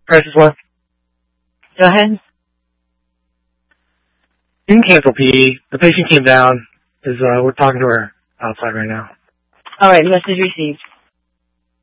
Crisis 1. Go ahead. You can cancel PD. The patient came down. We're talking to her outside right now. All right, message received.